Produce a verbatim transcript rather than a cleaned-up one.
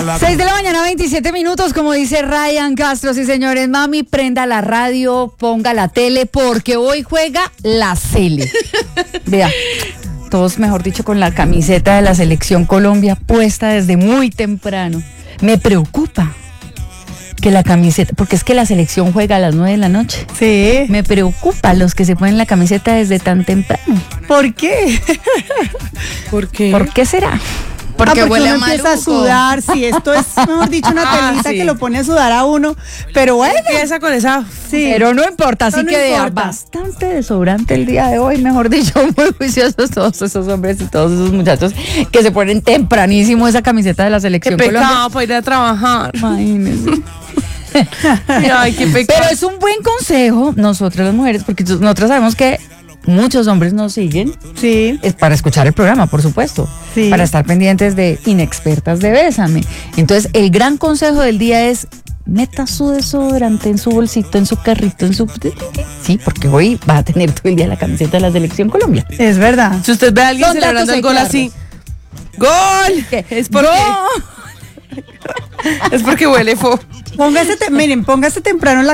lo hago. seis de la mañana, veintisiete minutos, como dice Ryan Castro. Sí, señores, mami, prenda la radio, ponga la tele, porque hoy juega la Cele. Vea, todos, mejor dicho, con la camiseta de la Selección Colombia puesta desde muy temprano. Me preocupa que la camiseta, porque es que la selección juega a las nueve de la noche. Sí. Me preocupa los que se ponen la camiseta desde tan temprano. ¿Por qué? ¿Por qué? ¿Por qué será? Porque, ah, porque huele uno a empieza a maluco. sudar, si esto es, mejor dicho, una Ah, telita sí. que lo pone a sudar a uno, pero bueno, Empieza con esa. sí. Pero no importa, así No, no que vea, importa. bastante desodorante el día de hoy, mejor dicho, muy juiciosos todos esos hombres y todos esos muchachos que se ponen tempranísimo esa camiseta de la Qué Selección pecado Colombia. para ir a trabajar. Imagínense. Ay, qué pecado. Pero es un buen consejo, nosotras las mujeres, porque nosotras sabemos que muchos hombres nos siguen, Sí, es para escuchar el programa, por supuesto, Sí. para estar pendientes de Inexpertas de Bésame. Entonces, el gran consejo del día es: meta su desodorante en su bolsito, en su carrito, en su... Sí, porque hoy va a tener todo el día la camiseta de la Selección Colombia. es verdad. Si usted ve a alguien Son celebrando datos el gol claros. así, ¡gol! ¿Qué? Es porque, ¡No! es porque huele fo. Póngase, te- miren, póngase temprano la